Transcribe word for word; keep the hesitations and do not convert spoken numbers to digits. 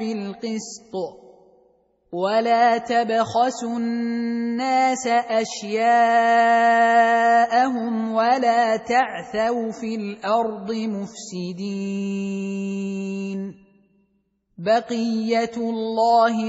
بالقسط ولا تبخسوا الناس أشياءهم ولا تعثوا في الأرض مفسدين. بقية الله